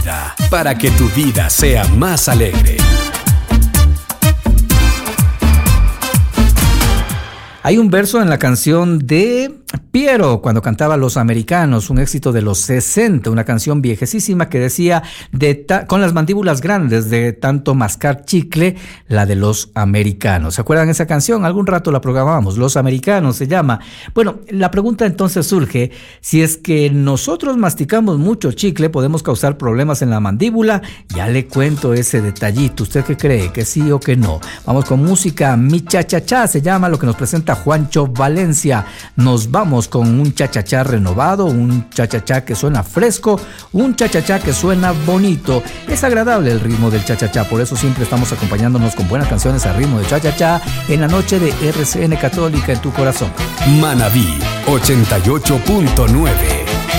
Para que tu vida sea más alegre. Hay un verso en la canción de Piero, cuando cantaba Los Americanos, un éxito de los 60, una canción viejecísima que decía, con las mandíbulas grandes de tanto mascar chicle, la de Los Americanos. ¿Se acuerdan esa canción? Algún rato la programábamos, Los Americanos se llama. Bueno, la pregunta entonces surge, si es que nosotros masticamos mucho chicle, ¿podemos causar problemas en la mandíbula? Ya le cuento ese detallito. ¿Usted qué cree? ¿Que sí o que no? Vamos con música. Mi cha-cha-cha se llama, lo que nos presenta Juancho Valencia. Nos vamos con un cha-cha-cha renovado, un cha-cha-cha que suena fresco, un cha-cha-cha que suena bonito. Es agradable el ritmo del cha-cha-cha, por eso siempre estamos acompañándonos con buenas canciones a ritmo de cha-cha-cha en la noche de RCN Católica en tu corazón. Manabí 88.9.